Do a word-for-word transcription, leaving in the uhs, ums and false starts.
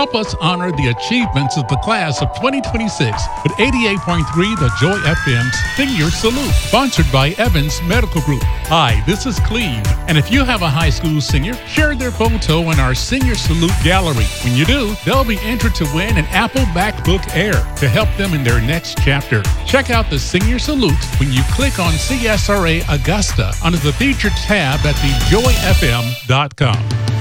Help us honor the achievements of the class of twenty twenty-six with eighty-eight point three The Joy F M's Senior Salute, sponsored by Evans Medical Group. Hi, this is Cleve, and if you have a high school senior, share their photo in our Senior Salute gallery. When you do, they'll be entered to win an Apple MacBook Air to help them in their next chapter. Check out the Senior Salute when you click on C S R A Augusta under the Featured tab at the joy f m dot com.